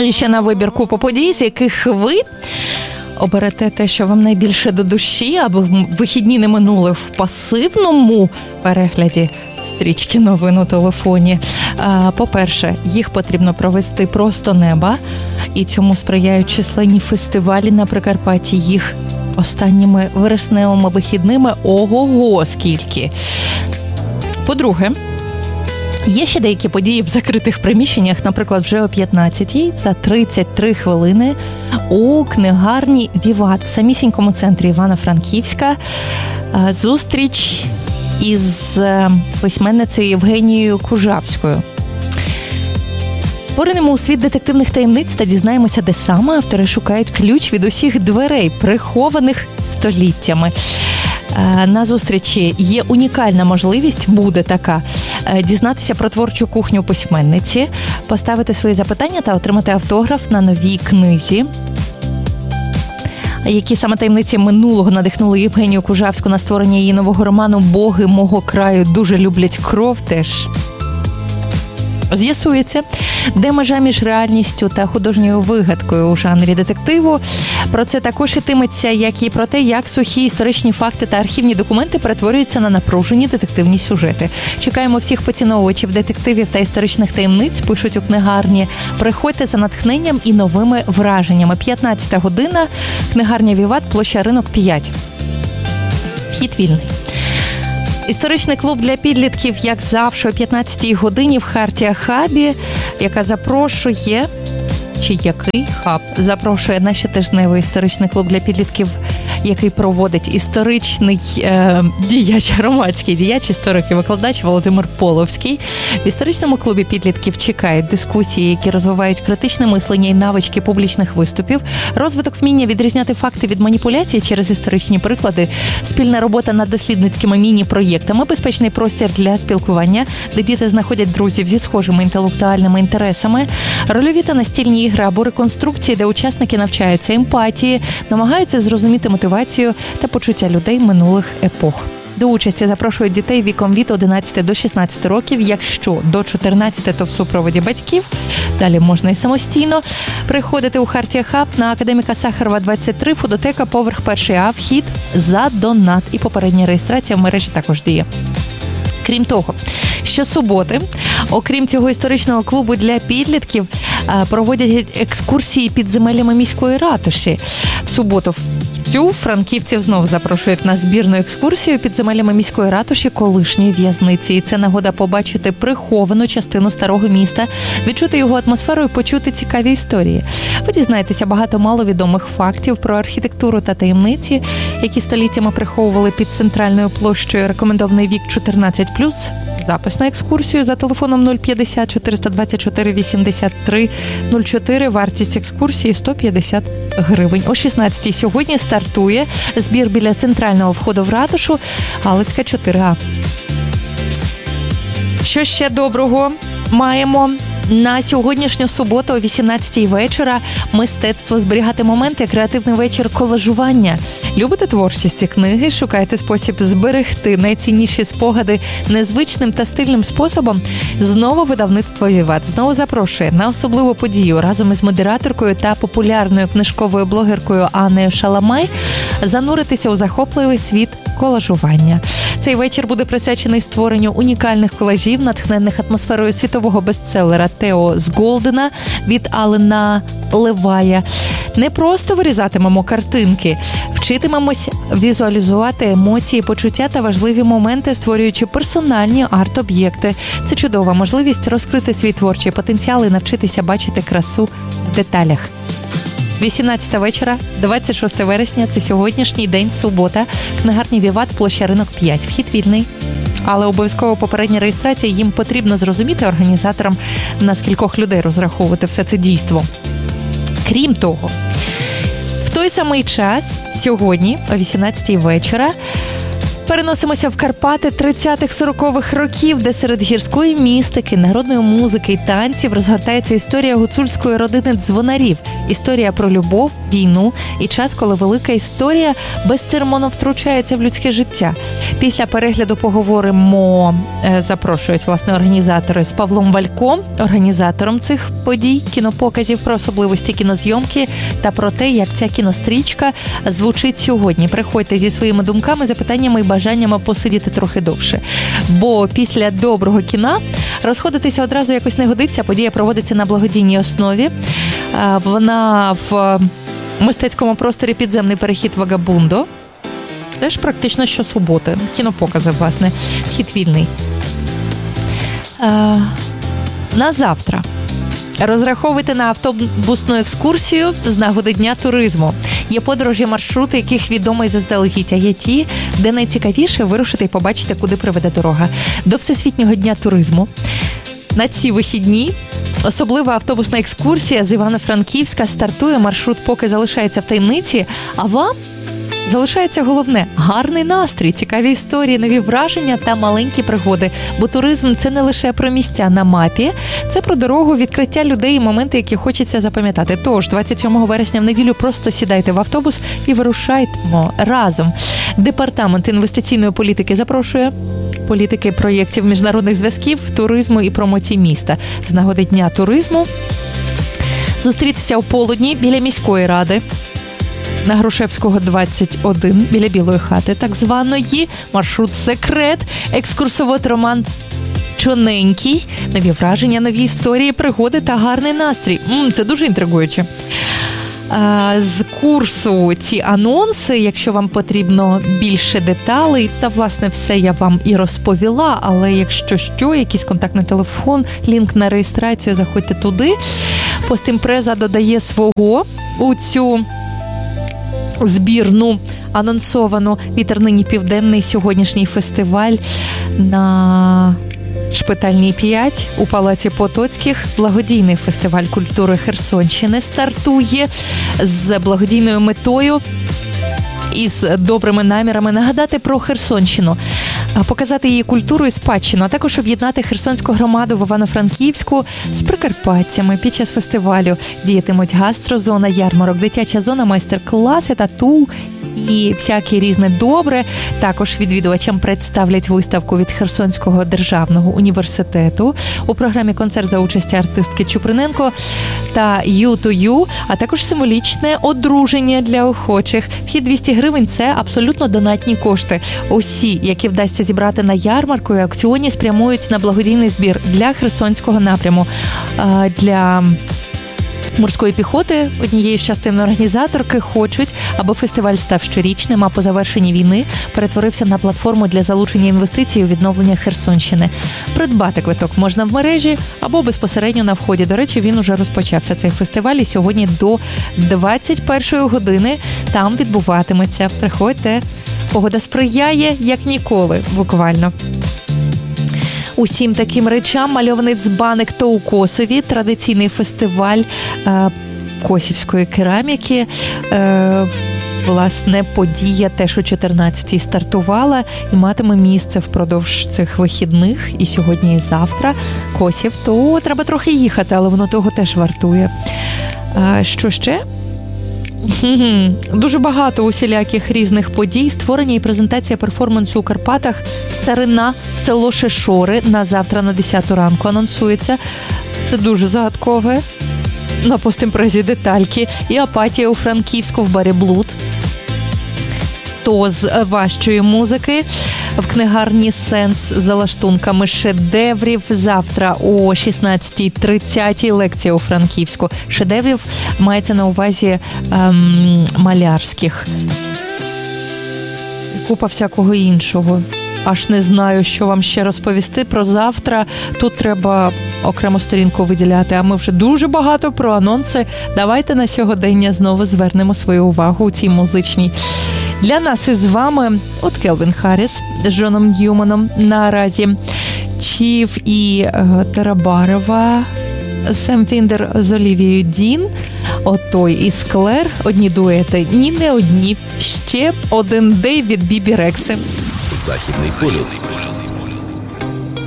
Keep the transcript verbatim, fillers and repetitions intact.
І ще на вибір купу подій, з яких ви оберете те, що вам найбільше до душі, аби вихідні не минули в пасивному перегляді стрічки новин у телефоні. По-перше, їх потрібно провести просто неба, і цьому сприяють численні фестивалі на Прикарпатті. Їх останніми вересневими вихідними ого-го скільки. По-друге, є ще деякі події в закритих приміщеннях, наприклад, вже о п'ятнадцятій за тридцять три хвилини у книгарні «Віват» в самісінькому центрі Івано-Франківська. Зустріч із письменницею Євгенією Кужавською. Поринемо у світ детективних таємниць та дізнаємося, де саме автори шукають ключ від усіх дверей, прихованих століттями. На зустрічі є унікальна можливість, буде така, дізнатися про творчу кухню письменниці, поставити свої запитання та отримати автограф на новій книзі. Які саме таємниці минулого надихнули Євгенію Кужавську на створення її нового роману «Боги мого краю дуже люблять кров» теж з'ясується, де межа між реальністю та художньою вигадкою у жанрі детективу. Про це також ітиметься, як і про те, як сухі історичні факти та архівні документи перетворюються на напружені детективні сюжети. Чекаємо всіх поціновувачів детективів та історичних таємниць, пишуть у книгарні. Приходьте за натхненням і новими враженнями. п'ятнадцята година, книгарня «Віват», площа Ринок п'ять. Вхід вільний. Історичний клуб для підлітків, як завжди, о п'ятнадцятій годині в Хартія Хабі, яка запрошує, чи який хаб, запрошує на щотижневий історичний клуб для підлітків, який проводить історичний е, діяч, громадський діяч, історик і викладач Володимир Половський. В історичному клубі підлітків чекають дискусії, які розвивають критичне мислення і навички публічних виступів, розвиток вміння відрізняти факти від маніпуляцій через історичні приклади, спільна робота над дослідницькими міні-проєктами, безпечний простір для спілкування, де діти знаходять друзів зі схожими інтелектуальними інтересами, рольові та настільні ігри або реконструкції, де учасники навчаються емпатії, намагаються зрозуміти мотивацію та почуття людей минулих епох. До участі запрошують дітей віком від одинадцяти до шістнадцяти років, якщо до чотирнадцяти, то в супроводі батьків. Далі можна і самостійно приходити у Хартія Хаб на Академіка Сахарова, двадцять три, фудотека, поверх перший А, вхід за донат. І попередня реєстрація в мережі також діє. Крім того, щосуботи, окрім цього історичного клубу для підлітків, проводять екскурсії підземеллями міської ратуші. В суботу цю франківців знов запрошують на збірну екскурсію підземеллями міської ратуші колишньої в'язниці. І це нагода побачити приховану частину старого міста, відчути його атмосферу і почути цікаві історії. Ви дізнаєтеся багато маловідомих фактів про архітектуру та таємниці, які століттями приховували під центральною площею. Рекомендований вік чотирнадцять плюс. Запис на екскурсію за телефоном нуль п'ятдесят чотириста двадцять чотири вісімдесят три нуль чотири. Вартість екскурсії сто п'ятдесят гривень. О шістнадцятій сьогодні стартує збір біля центрального входу в ратушу, Галицька чотири А. Що ще доброго маємо? На сьогоднішню суботу о вісімнадцятій вечора мистецтво зберігати моменти, креативний вечір колажування. Любите творчість і книги? Шукаєте спосіб зберегти найцінніші спогади незвичним та стильним способом? Знову видавництво «Віват» знову запрошує на особливу подію разом із модераторкою та популярною книжковою блогеркою Анною Шаламай зануритися у захопливий світ колажування. Цей вечір буде присвячений створенню унікальних колажів, натхнених атмосферою світового бестселера Тео з Голдена від Алена Левая. Не просто вирізатимемо картинки, вчитимемось візуалізувати емоції, почуття та важливі моменти, створюючи персональні арт-об'єкти. Це чудова можливість розкрити свій творчий потенціал і навчитися бачити красу в деталях. вісімнадцята вечора, двадцять шостого вересня, це сьогоднішній день, субота, книгарня «Віват», площа Ринок п'ять, вхід вільний. Але обов'язково попередня реєстрація, їм потрібно зрозуміти організаторам, на скількох людей розраховувати все це дійство. Крім того, в той самий час, сьогодні, о вісімнадцятій вечора, Переносимося в Карпати тридцятих-сорокових років, де серед гірської містики, народної музики і танців розгортається історія гуцульської родини Дзвонарів. Історія про любов, війну і час, коли велика історія безцеремонно втручається в людське життя. Після перегляду поговоримо, запрошують, власне, організатори з Павлом Вальком, організатором цих подій, кінопоказів, про особливості кінозйомки та про те, як ця кінострічка звучить сьогодні. Приходьте зі своїми думками, запитаннями і бажаннями посидіти трохи довше. Бо після доброго кіна розходитися одразу якось не годиться. Подія проводиться на благодійній основі. Вона в мистецькому просторі «Підземний перехід Вагабундо». Теж практично щосуботи. Кінопокази, власне. Вхід вільний. На завтра. Розраховуйте на автобусну екскурсію з нагоди Дня туризму. Є подорожі, маршрути, яких відомий заздалегідь, а є ті, де найцікавіше вирушити і побачити, куди приведе дорога. До Всесвітнього дня туризму на ці вихідні особлива автобусна екскурсія з Івано-Франківська стартує. Маршрут поки залишається в таємниці, а вам залишається головне – гарний настрій, цікаві історії, нові враження та маленькі пригоди. Бо туризм – це не лише про місця на мапі, це про дорогу, відкриття людей і моменти, які хочеться запам'ятати. Тож, двадцять сьомого вересня в неділю просто сідайте в автобус і вирушаймо разом. Департамент інвестиційної політики запрошує політики проєктів міжнародних зв'язків, туризму і промоції міста. З нагоди Дня туризму зустрітися у Полудні біля міської ради на Грушевського, двадцять один, біля Білої хати, так званої. Маршрут «Секрет», екскурсовод Роман Чоненький, нові враження, нові історії, пригоди та гарний настрій. М, це дуже інтригуюче. З курсу ці анонси, якщо вам потрібно більше деталей, та, власне, все я вам і розповіла, але якщо що, якийсь контактний телефон, лінк на реєстрацію, заходьте туди. Постімпреза додає свого у цю збірну анонсовану «Вітер нині південний», сьогоднішній фестиваль на Шпитальній п'ять у Палаці Потоцьких. Благодійний фестиваль культури Херсонщини стартує з благодійною метою і з добрими намірами нагадати про Херсонщину, показати її культуру і спадщину, а також об'єднати херсонську громаду в Івано-Франківську з прикарпатцями. Під час фестивалю діятимуть гастрозона, ярмарок, дитяча зона, майстер-класи, тату і всяке різне добре. Також відвідувачам представлять виставку від Херсонського державного університету. У програмі концерт за участі артистки Чуприненко та «Ю ту Ю», а також символічне одруження для охочих. Вхід двісті гривень – це абсолютно донатні кошти. Усі, які вдасться зібрати на ярмарку і аукціоні, спрямують на благодійний збір для Херсонського напряму. Для морської піхоти однієї з частин організаторки хочуть, аби фестиваль став щорічним, а по завершенні війни перетворився на платформу для залучення інвестицій у відновлення Херсонщини. Придбати квиток можна в мережі або безпосередньо на вході. До речі, він уже розпочався, цей фестиваль, і сьогодні до двадцять першої години там відбуватиметься. Приходьте, погода сприяє, як ніколи, буквально. Усім таким речам мальований дзбаник то у Косові, традиційний фестиваль е, косівської кераміки. Е, власне, подія теж о чотирнадцятій стартувала і матиме місце впродовж цих вихідних і сьогодні, і завтра. Косів, то треба трохи їхати, але воно того теж вартує. Е, що ще? Дуже багато усіляких різних подій, створення і презентація перформансу у Карпатах «Старина, село Шешори» на завтра на десяту ранку анонсується. Це дуже загадкове. На постімпрезі детальки. І апатія у Франківську в барі «Блуд». То з важчої музики в книгарні «Сенс» за лаштунками шедеврів. Завтра о шістнадцятій тридцять лекція у Франківську. Шедеврів мається на увазі ем, малярських. Купа всякого іншого. Аж не знаю, що вам ще розповісти про завтра. Тут треба окрему сторінку виділяти, а ми вже дуже багато про анонси. Давайте на сьогодення знову звернемо свою увагу у цій музичній. Для нас із вами от Келвін Харріс з Джоном Ньюманом наразі. Чів і е, Тарабарова, Сем Фіндер з Олівією Дін, отой із Клер, одні дуети, ні не одні, ще один Дейвід Бібі Рекси. Західний полюс.